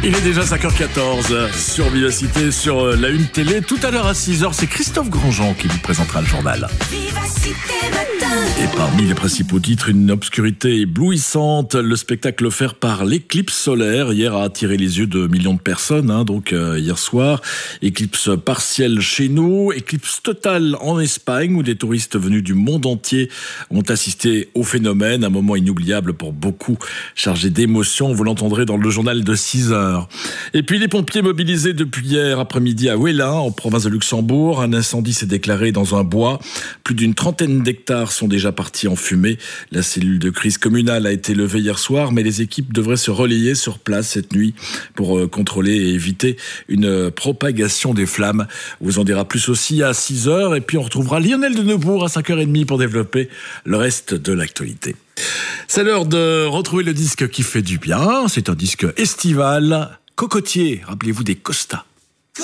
Il est déjà 5h14 sur Vivacité, sur la Une Télé. Tout à l'heure à 6h, c'est Christophe Grandjean qui vous présentera le journal. Et parmi les principaux titres, une obscurité éblouissante. Le spectacle offert par l'éclipse solaire hier a attiré les yeux de millions de personnes. Hier soir, éclipse partielle chez nous, éclipse totale en Espagne où des touristes venus du monde entier ont assisté au phénomène. Un moment inoubliable pour beaucoup, chargé d'émotions. Vous l'entendrez dans le journal de 6h. Et puis les pompiers mobilisés depuis hier après-midi à Ouélin, en province de Luxembourg. Un incendie s'est déclaré dans un bois. Plus d'une trentaine d'hectares sont déjà partis en fumée. La cellule de crise communale a été levée hier soir, mais les équipes devraient se relayer sur place cette nuit pour contrôler et éviter une propagation des flammes. On vous en dira plus aussi à 6h. Et puis on retrouvera Lionel de Neubourg à 5h30 pour développer le reste de l'actualité. C'est l'heure de retrouver le disque qui fait du bien. C'est un disque estival. Cocotier, rappelez-vous des Costa.